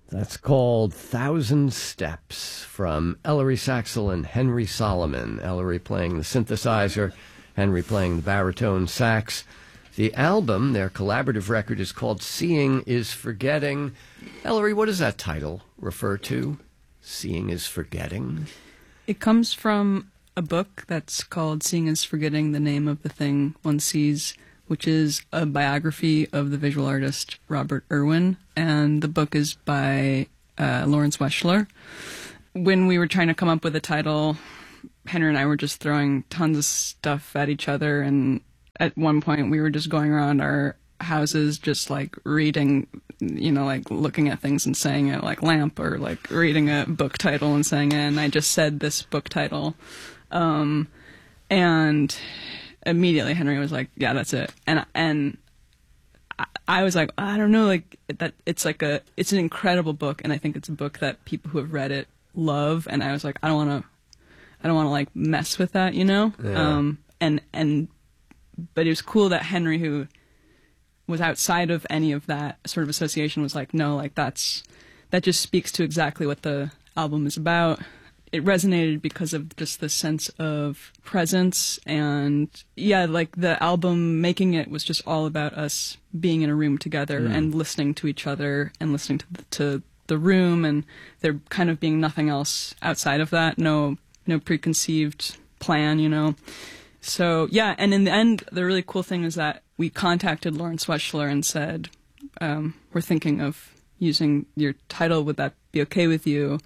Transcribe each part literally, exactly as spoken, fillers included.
That's called Thousand Steps from Ellery Saxel and Henry Solomon. Ellery playing the synthesizer, Henry playing the baritone sax. The album, their collaborative record, is called Seeing is Forgetting. Ellery, what does that title refer to? Seeing is Forgetting? It comes from a book that's called Seeing is Forgetting the Name of the Thing One Sees, which is a biography of the visual artist Robert Irwin, and the book is by uh, Lawrence Weschler. When we were trying to come up with a title, Henry and I were just throwing tons of stuff at each other, and at one point we were just going around our houses just like reading, you know, like looking at things and saying it, like lamp, or like reading a book title and saying it, and I just said this book title. Um, and immediately Henry was like, yeah, that's it. And and I, I was like, I don't know, like that it's like a it's an incredible book, and I think it's a book that people who have read it love, and I was like, I don't want to I don't want to like mess with that, you know? Yeah. Um and and but it was cool that Henry, who was outside of any of that sort of association, was like, no, like that's that just speaks to exactly what the album is about. It resonated because of just the sense of presence, and yeah, like the album, making it was just all about us being in a room together mm. and listening to each other and listening to the, to the room, and there kind of being nothing else outside of that, no no preconceived plan, you know. So yeah, and in the end, the really cool thing is that we contacted Lawrence Weschler and said, um, we're thinking of using your title, would that be okay with you?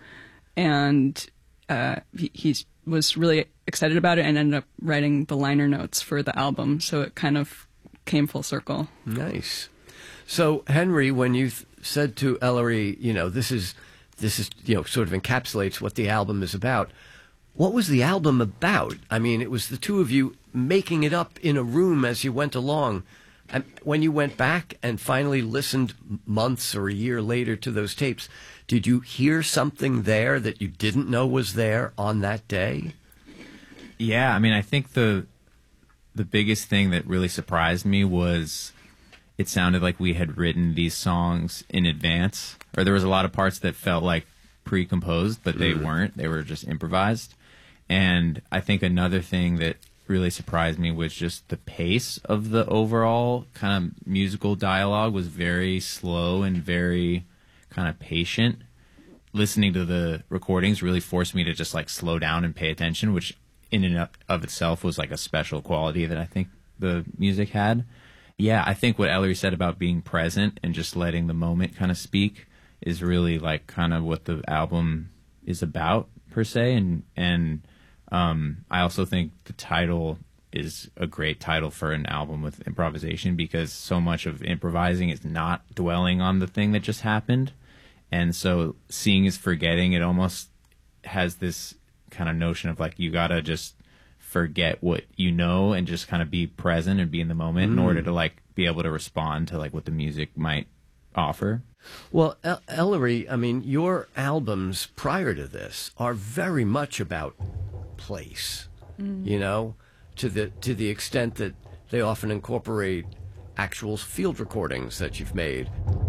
And Uh, he he's, was really excited about it and ended up writing the liner notes for the album, so it kind of came full circle. Nice. So, Henry, when you th- said to Ellery, you know, this is, this is, you know, sort of encapsulates what the album is about, what was the album about? I mean, it was the two of you making it up in a room as you went along. And when you went back and finally listened months or a year later to those tapes, did you hear something there that you didn't know was there on that day? Yeah, I mean, I think the the biggest thing that really surprised me was it sounded like we had written these songs in advance, or there was a lot of parts that felt like pre-composed, but they mm. weren't. They were just improvised. And I think another thing that really surprised me was just the pace of the overall kind of musical dialogue was very slow and very kind of patient. Listening to the recordings really forced me to just like slow down and pay attention, which in and of itself was like a special quality that I think the music had. Yeah, I think what Ellery said about being present and just letting the moment kind of speak is really like kind of what the album is about per se. And, and um, I also think the title is a great title for an album with improvisation, because so much of improvising is not dwelling on the thing that just happened. And so Seeing is Forgetting, it almost has this kind of notion of like you gotta just forget what you know and just kind of be present and be in the moment mm. in order to like be able to respond to like what the music might offer. Well, El- Ellery, I mean, your albums prior to this are very much about place, mm. you know, to the to the extent that they often incorporate actual field recordings that you've made.